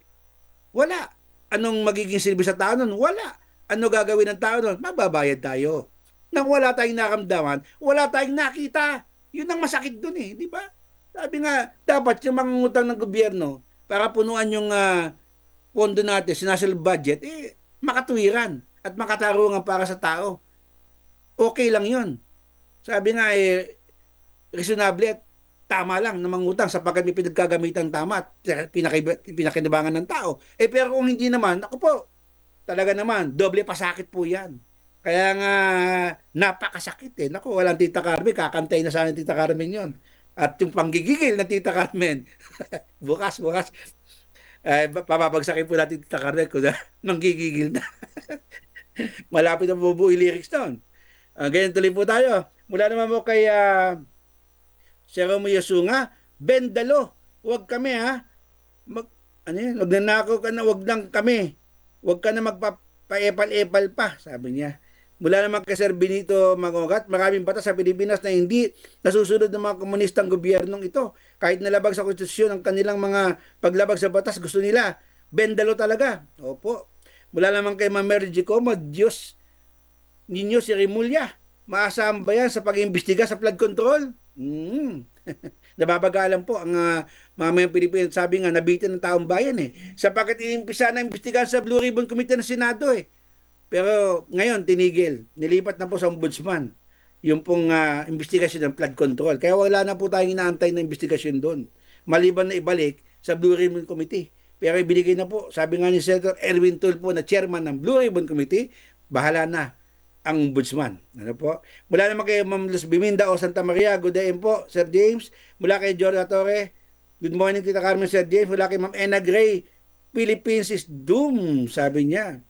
Wala. Anong magiging silbi sa tao doon? Wala. Ano gagawin ng tao doon? Mababayad tayo. Nang wala tayong naramdaman, wala tayong nakita. Yun ang masakit doon eh, di ba? Sabi nga, dapat yung mangungutang ng gobyerno para punuan yung uh, pondo natin, national budget, eh makatuwiran at makatarungan para sa tao. Okay lang yun. Sabi nga eh, reasonable at tama lang na mangutang sapagkat may pinagkagamitan tama at pinakinabangan ng tao. Eh pero kung hindi naman, ako po, talaga naman, doble pasakit po yan. Kaya nga, napakasakit eh. Naku, walang Tita Carmen, kakantay na sana Tita Carmen yon. At yung panggigigil na Tita Carmen, bukas, bukas, eh, papapagsakin po natin Tita Carmen kung nanggigigil na. Malapit ang bubuo lyrics doon. Uh, ganyan tuloy po tayo. Mula naman mo kay uh, Sir Romeo Sunga, Bendalo, huwag kami ha. Mag, ano yun, huwag na nako ka na, huwag lang kami. Huwag ka na magpa-epal-epal pa, sabi niya. Mula naman kay Sir Benito Mangogat, maraming batas sa Pilipinas na hindi nasusunod ng mga komunistang gobyernong ito. Kahit nalabag sa konstitusyon ang kanilang mga paglabag sa batas, gusto nila. Bendalo talaga. Opo. Mula naman kay Ma'am Mary G. Como, Diyos ninyo si Rimulya. Maasahan ba yan sa pag-imbestiga sa flood control? Hmm. Nababagalan po ang uh, mga mayang Pilipino. Sabi nga, nabitin ng taong bayan eh. Sapagkat inimpisa na imbestigahan sa Blue Ribbon Committee ng Senado eh. Pero ngayon, tinigil. Nilipat na po sa ombudsman yung pong uh, investigasyon ng flood control. Kaya wala na po tayong inaantay na investigasyon doon. Maliban na ibalik sa Blue Ribbon Committee. Pero ibinigay na po, sabi nga ni Senator Erwin Tulfo na chairman ng Blue Ribbon Committee, bahala na ang ombudsman. Ano po? Mula naman kay Ma'am Luz Biminda o Santa Maria, good day po, Sir James. Mula kay Jordan Torre, good morning Tita Carmen, Sir James. Mula kay Ma'am Ena Gray, Philippines is doomed, sabi niya.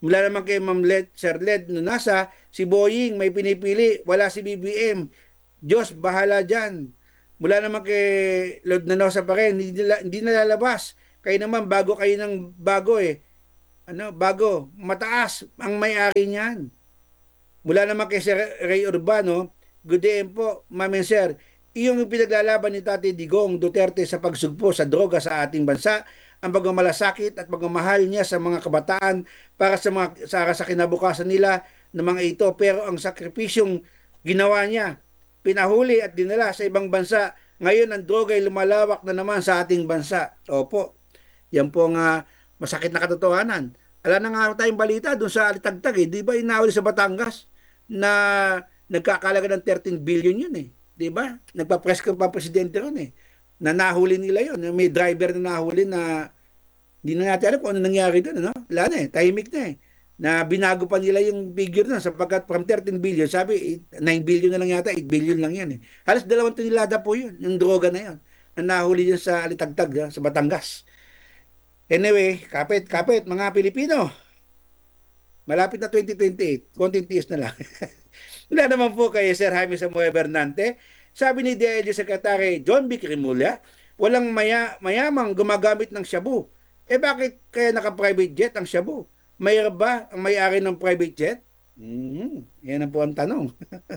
Mula naman kay Ma'am Led, Sir Led no nasa, si Boying may pinipili, wala si B B M. Diyos, bahala dyan. Mula naman kay Lord Nanosa pa rin, hindi, nila, hindi nalalabas. Kayo naman, bago kayo ng bago eh. Ano, bago, mataas ang may-ari niyan. Mula naman kay Sir Ray Urbano, good day po, Ma'am and Sir. Iyong pinaglalaban ni Tatay Digong Duterte sa pagsugpo sa droga sa ating bansa, ang pagmamalasakit at pagmamahal niya sa mga kabataan para sa mga para sa kinabukasan nila ng mga ito, pero ang sakripisyong ginawa niya, pinahuli at dinala sa ibang bansa, ngayon ang droga ay lumalawak na naman sa ating bansa. Opo, yan po ang uh, masakit na katotohanan. Ala na nga tayong balita doon sa Alitagtag eh, di ba inahuli sa Batangas na nagkakalaga ng thirteen billion yun eh. Di ba? Nagpa-press ka pa presidente ron eh. Na nahuli nila yun. May driver na nahuli na hindi na natin alam kung ano nangyari doon. Ano? Wala na eh. Tahimik na eh. Na binago pa nila yung figure na sapagkat from thirteen billion, sabi nine billion na lang yata, eight billion lang yan eh. Halos dalawang tonelada po yun, yung droga na yun. Na nahuli yun sa Alitagtag, sa Batangas. Anyway, kapit, kapit, mga Pilipino. Malapit na twenty twenty-eight. Konting tiis na lang. Wala naman po kay Sir Jaime Samuel Bernante. Sabi ni D I L G Secretary John B. Cremulya, walang maya, mayamang gumagamit ng shabu. Eh bakit kaya naka-private jet ang shabu? Mayroon ba ang may-ari ng private jet? Hmm, yan ang po ang tanong.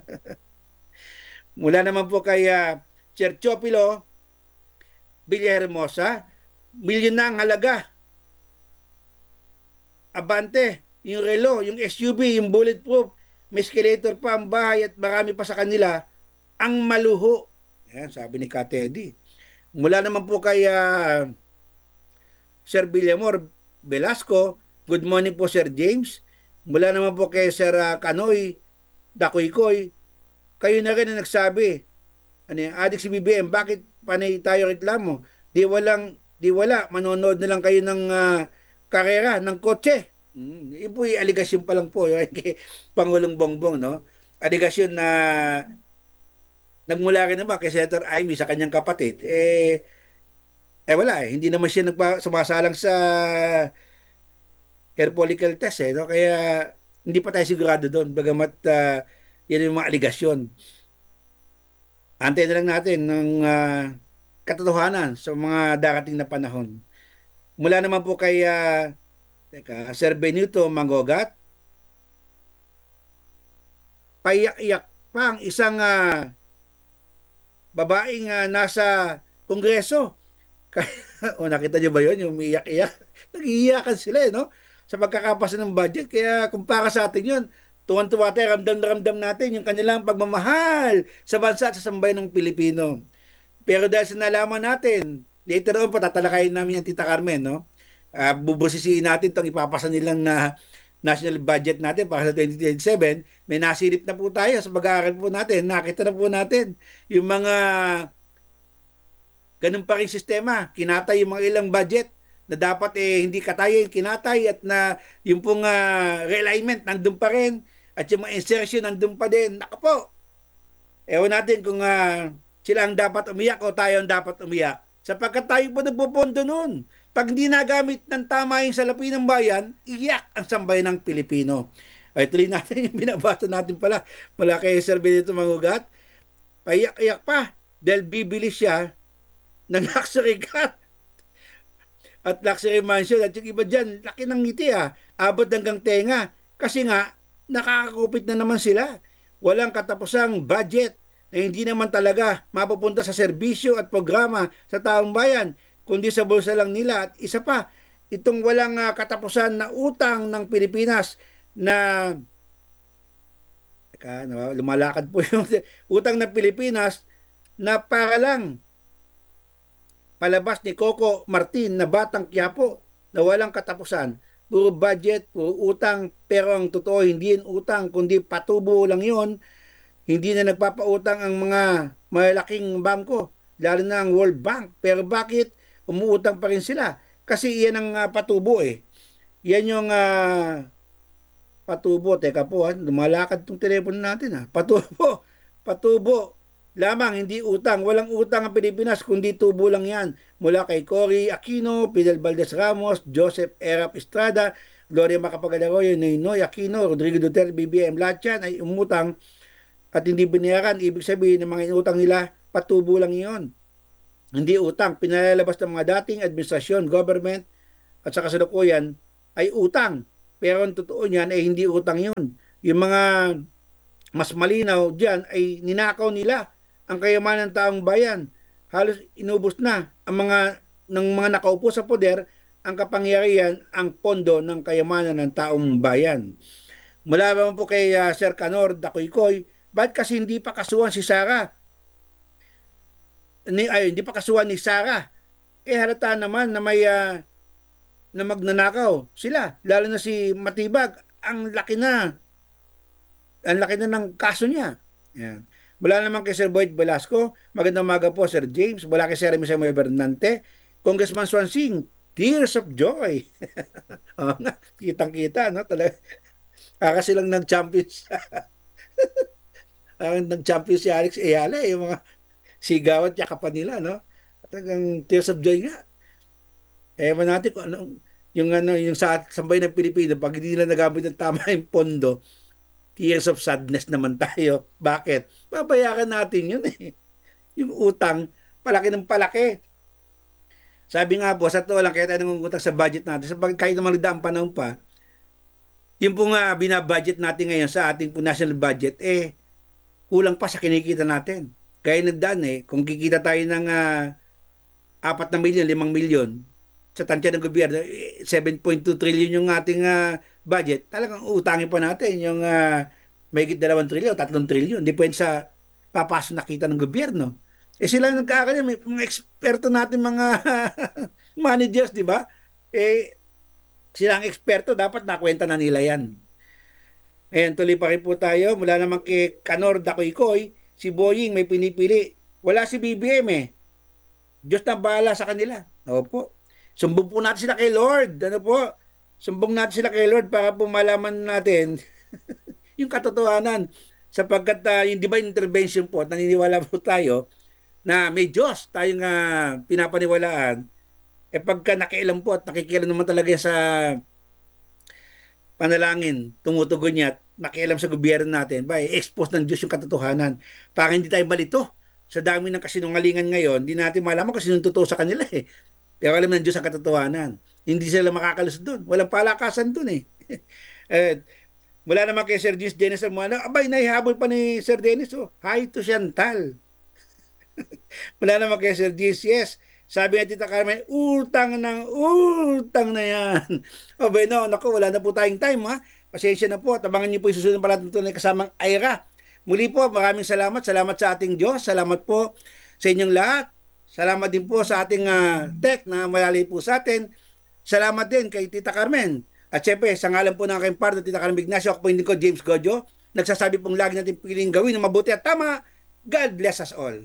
Mula naman po kay uh, Sir Chopilo Villahermosa, milyon na ang halaga. Abante, yung relo, yung S U V, yung bulletproof, may escalator pa ang bahay at marami pa sa kanila ang maluho. Yan, sabi ni Katedi. Mula naman po kay uh, Sir Villamor Velasco, good morning po Sir James. Mula naman po kay Sir uh, Kanoy Dakoy-Koy, kayo na rin na nagsabi, ano yung adik si B B M, bakit panay tayo reklamo? Di walang, di wala, manonood na lang kayo ng uh, karera, ng kotse. Hmm, yun po yung aligasyon pa lang po yung kay Pangulong Bongbong, no? Aligasyon na nagmula rin naman kay Senator Amy sa kanyang kapatid. Eh, eh wala eh. Hindi naman siya nagpa, sumasalang sa hair follicle test eh. No? Kaya hindi pa tayo sigurado doon. Bagamat uh, yan yung mga aligasyon. Antayin na lang natin ng uh, katotohanan sa mga darating na panahon. Mula naman po kay uh, teka, Sir Benito Mangogat, paiyak-iyak pa ang isang uh, babaeng uh, nasa kongreso. O nakita niyo ba yun? Yung umiiyak-iyak. Nag-iiyakan sila eh, no? Sa pagkakapasa ng budget. Kaya kung para sa atin yun, tuwan-tuwa tayo, ramdam na ramdam natin yung kanilang pagmamahal sa bansa at sa sambayan ng Pilipino. Pero dahil sa nalaman natin, later on po tatalakayin namin yung Tita Carmen, no? Uh, bubusisiin natin itong ipapasa nilang na national budget natin para sa twenty twenty-seven. May nasilip na po tayo sa pag-aaral po natin. Nakita na po natin yung mga ganun pa rin sistema. Kinatay yung mga ilang budget na dapat eh hindi kataya yung kinatay at na yung pong uh, realignment nandun pa rin at yung mga insertion nandun pa din. Naka po. Ewan natin kung uh, sila ang dapat umiyak o tayo ang dapat umiyak. Sapagkat tayo po nagpupondo noon. Pag hindi nagamit ng tama yung salapi ng bayan, iyak ang sambayan ng Pilipino. Ay, tuloy natin yung binabasa natin pala mula kay Sir Benito Mangugat. Paiyak-iyak pa dahil bibili siya ng luxury car at luxury mansion. At yung iba dyan, laki ng ngiti ah. Abot hanggang tenga. Kasi nga, nakakakupit na naman sila. Walang katapusang budget na hindi naman talaga mapupunta sa serbisyo at programa sa taong bayan, kundi sa bulsa lang nila. At isa pa, itong walang uh, katapusan na utang ng Pilipinas na teka, no, lumalakad po yung utang ng Pilipinas na para lang palabas ni Coco Martin na Batang Quiapo na walang katapusan. Puro budget, puro utang, pero ang totoo hindi yun utang, kundi patubo lang yun. Hindi na nagpapautang ang mga malalaking bangko, lalo na ang World Bank. Pero bakit umuutang pa rin sila? Kasi iyan ang uh, patubo eh. Yan yung uh, patubo. Teka po, ha? Lumalakad itong telepono natin. Ha? Patubo. Patubo. Lamang, hindi utang. Walang utang ang Pilipinas, kundi tubo lang yan. Mula kay Cory Aquino, Fidel Valdez Ramos, Joseph Erap Estrada, Gloria Macapagal-Arroyo, Noynoy Aquino, Rodrigo Duterte, B B M, lahat yan ay umutang at hindi binayaran. Ibig sabihin ng mga inutang nila, patubo lang iyon. Hindi utang, pinalalabas ng mga dating administrasyon, government at sa kasalukuyan ay utang. Pero ang totoo niyan ay hindi utang yun. Yung mga mas malinaw dyan ay ninakaw nila ang kayamanan ng taong bayan. Halos inubos na ang mga ng mga nakaupo sa poder ang kapangyarihan, ang pondo ng kayamanan ng taong bayan. Mula naman po kay uh, Sir Canor Dacoycoy, bakit kasi hindi pa kasuhan si Sara? Ni, ay, hindi pa kasuhan ni Sara. Eh halata naman na may uh, na magnanakaw sila, lalo na si Matibag, ang laki na ang laki na ng kaso niya. Yan. Mula naman kay Sir Boyd Velasco, magandang umaga po Sir James, mula kay Sir Remy Bernante, Congressman Swansing, tears of joy. Oh, kitang-kita, no? Talaga. Kaka silang nag-champions. Ang nag-champions si Alex Ayala, eh, yung mga sigaw at yakapan nila, no? Talagang tears of joy nga. Ewan natin kung ano, yung, ano, yung sa sambay ng Pilipino, pag hindi nila nagamit ng tama yung pondo, tears of sadness naman tayo. Bakit? Babayaran natin yun eh. Yung utang, palaki ng palaki. Sabi nga po, sa to lang, kaya tayo nangungutang sa budget natin, sa kahit naman nagdaang panahon pa, yung po nga binabudget natin ngayon sa ating po national budget, eh, kulang pa sa kinikita natin. Kaya nagdaan eh, kung kikita tayo ng uh, apat na milyon, limang milyon, sa tansya ng gobyerno, eh, seven point two trillion yung ating uh, budget, talagang utangin pa natin yung uh, mahigit dalawang trilyon, tatlong trilyon, depende sa papasok na kita ng gobyerno. Eh sila nagkakanya, may mga eksperto natin, mga managers, di ba? Eh, sila ang eksperto, dapat nakwenta na nila yan. Ayan, tuloy pa rin po tayo. Mula naman kay Canor Dacoycoy, si Boying may pinipili. Wala si B B M eh. Diyos na bahala sa kanila. Opo. Sumbong po natin sila kay Lord. Ano po? Sumbong natin sila kay Lord para po malaman natin yung katotohanan. Sapagkat uh, yung divine intervention po, naniniwala po tayo, na may Diyos tayong uh, pinapaniwalaan, eh pagka nakialam po at nakikialam naman talaga sa panalangin, tumutugon niya at nakialam sa gobyerno natin, ba, i-expose ng Diyos yung katotohanan para hindi tayo malito sa dami ng kasinungalingan ngayon. Hindi natin malaman kung sinong totoo sa kanila eh. Pero alam ng Diyos ang katotohanan. Hindi sila makakalus doon. Walang palakasan doon eh. eh mula naman kay Sir Dennis Dennis Amuano, abay, naihabol pa ni Sir Dennis, oh, hi to Chantal. Wala naman kay Sir G C S. Sabi nga Tita Carmen, utang ng utang na yan. O ba, no, naku, wala na po tayong time, ha? Pasensya na po. Tabangan niyo po yung susunod pala tunay kasamang Aira. Muli po, maraming salamat. Salamat sa ating Diyos. Salamat po sa inyong lahat. Salamat din po sa ating uh, tech na malali po sa atin. Salamat din kay Tita Carmen. At syempre, sa ngalan po ng aking partner, Tita Carmen Ignacio, ako po hindi ko, James Gojo. Nagsasabi pong lagi natin piling gawin ng mabuti at tama. God bless us all.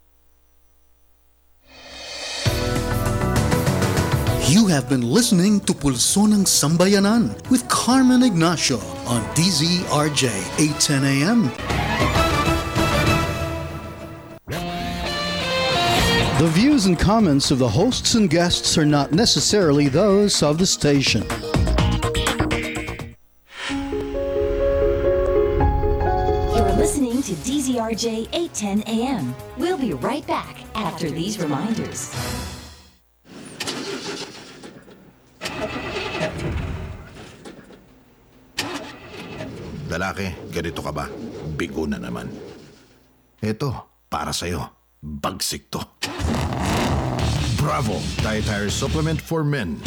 You have been listening to Pulsonang Sambayanan with Carmen Ignacio on D Z R J eight ten A M. The views and comments of the hosts and guests are not necessarily those of the station. You're listening to D Z R J eight ten A M. We'll be right back after these reminders. Lalaki, ganito ka ba? Bigo na naman. Ito, para sa'yo. Bagsik to. Bravo! Dietary Supplement for Men.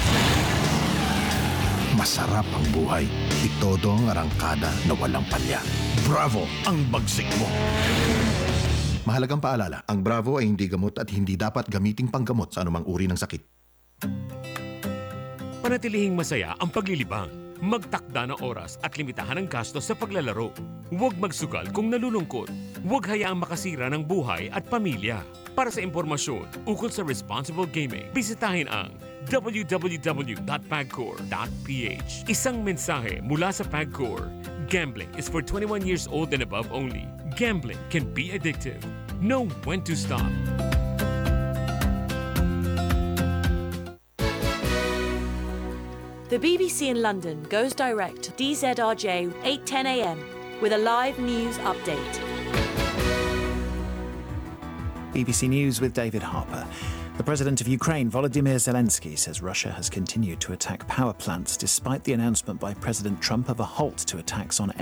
Masarap ang buhay. Itodo ang arangkada na walang palya. Bravo! Ang bagsik mo. Mahalagang paalala, ang Bravo ay hindi gamot at hindi dapat gamiting panggamot sa anumang uri ng sakit. Panatilihing masaya ang paglilibang. Magtakda ng oras at limitahan ang gastos sa paglalaro. Huwag magsugal kung nalulungkot. Huwag hayaang makasira ng buhay at pamilya. Para sa impormasyon ukol sa responsible gaming, bisitahin ang w w w dot pagcor dot p h. Isang mensahe mula sa Pagcor. Gambling is for twenty-one years old and above only. Gambling can be addictive. Know when to stop. The B B C in London goes direct to D Z R J eight ten a m with a live news update. B B C News with David Harper. The President of Ukraine, Volodymyr Zelensky, says Russia has continued to attack power plants despite the announcement by President Trump of a halt to attacks on